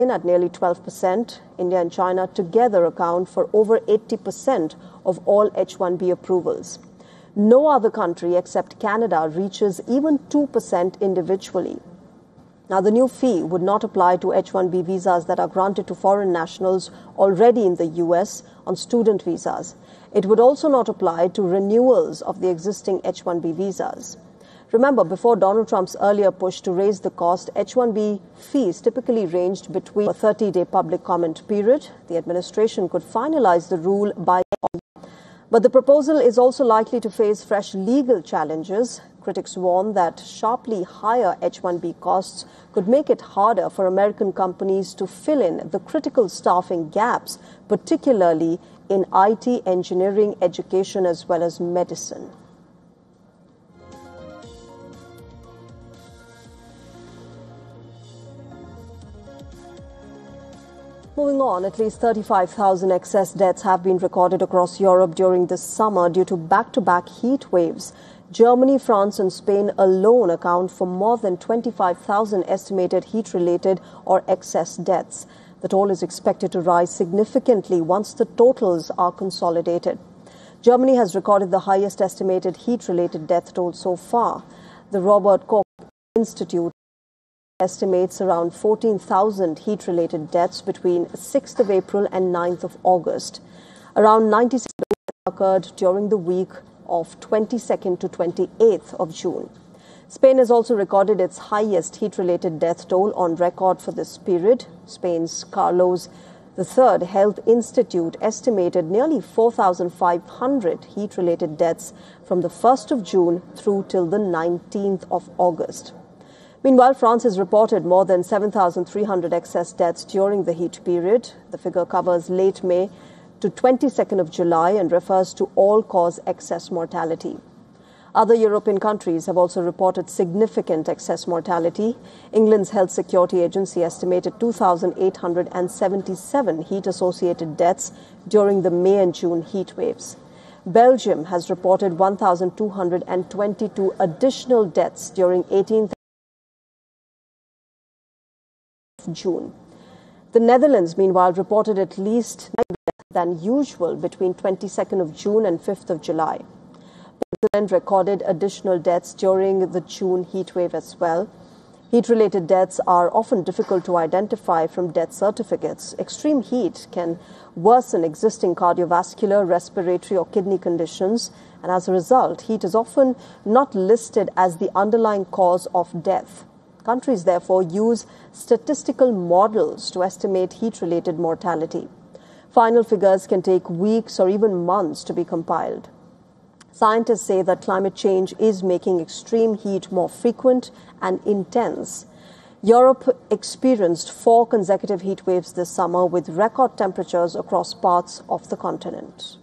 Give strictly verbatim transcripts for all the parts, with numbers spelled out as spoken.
at nearly twelve percent. India and China together account for over eighty percent of all H one B approvals. No other country except Canada reaches even two percent individually. Now, the new fee would not apply to H one B visas that are granted to foreign nationals already in the U S on student visas. It would also not apply to renewals of the existing H one B visas. Remember, before Donald Trump's earlier push to raise the cost, H one B fees typically ranged between a thirty-day public comment period. The administration could finalize the rule by August. But the proposal is also likely to face fresh legal challenges. Critics warn that sharply higher H one B costs could make it harder for American companies to fill in the critical staffing gaps, particularly in I T, engineering, education, as well as medicine. Moving on, at least thirty-five thousand excess deaths have been recorded across Europe during this summer due to back-to-back heat waves. Germany, France and Spain alone account for more than twenty-five thousand estimated heat-related or excess deaths. The toll is expected to rise significantly once the totals are consolidated. Germany has recorded the highest estimated heat-related death toll so far. The Robert Koch Institute estimates around fourteen thousand heat-related deaths between sixth of April and ninth of August. Around ninety-six occurred during the week of twenty-second to twenty-eighth of June. Spain has also recorded its highest heat-related death toll on record for this period. Spain's Carlos the Third Health Institute estimated nearly four thousand five hundred heat-related deaths from the first of June through till the nineteenth of August. Meanwhile, France has reported more than seven thousand three hundred excess deaths during the heat period. The figure covers late May to twenty-second of July and refers to all-cause excess mortality. Other European countries have also reported significant excess mortality. England's Health Security Agency estimated two thousand eight hundred seventy-seven heat-associated deaths during the May and June heat waves. Belgium has reported one thousand two hundred twenty-two additional deaths during eighteenth of June. The Netherlands, meanwhile, reported at least nine deaths than usual between twenty-second of June and fifth of July. Switzerland recorded additional deaths during the June heatwave as well. Heat-related deaths are often difficult to identify from death certificates. Extreme heat can worsen existing cardiovascular, respiratory or kidney conditions, and as a result, heat is often not listed as the underlying cause of death. Countries therefore use statistical models to estimate heat-related mortality. Final figures can take weeks or even months to be compiled. Scientists say that climate change is making extreme heat more frequent and intense. Europe experienced four consecutive heat waves this summer with record temperatures across parts of the continent.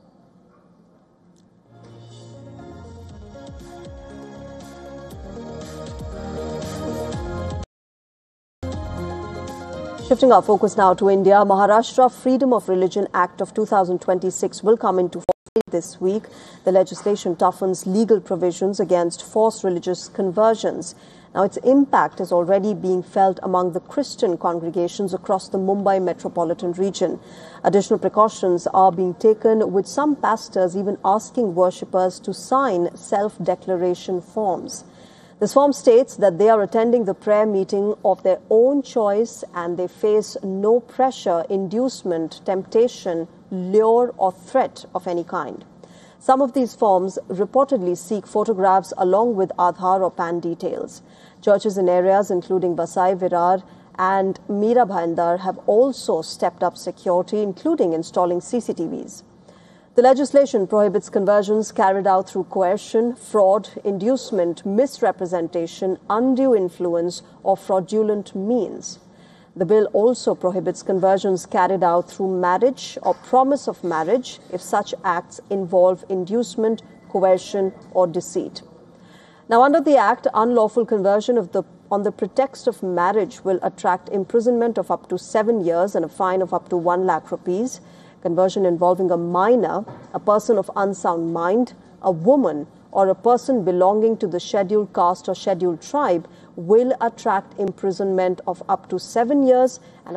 Shifting our focus now to India, Maharashtra Freedom of Religion Act of two thousand twenty-six will come into force this week. The legislation toughens legal provisions against forced religious conversions. Now, its impact is already being felt among the Christian congregations across the Mumbai metropolitan region. Additional precautions are being taken, with some pastors even asking worshippers to sign self-declaration forms. This form states that they are attending the prayer meeting of their own choice and they face no pressure, inducement, temptation, lure or threat of any kind. Some of these forms reportedly seek photographs along with Aadhaar or P A N details. Churches in areas including Vasai Virar and Mira Bhayandar have also stepped up security, including installing C C T Vs. The legislation prohibits conversions carried out through coercion, fraud, inducement, misrepresentation, undue influence or fraudulent means. The bill also prohibits conversions carried out through marriage or promise of marriage if such acts involve inducement, coercion or deceit. Now, under the Act, unlawful conversion of the, on the pretext of marriage will attract imprisonment of up to seven years and a fine of up to one lakh rupees. Conversion involving a minor, a person of unsound mind, a woman, or a person belonging to the scheduled caste or scheduled tribe will attract imprisonment of up to seven years and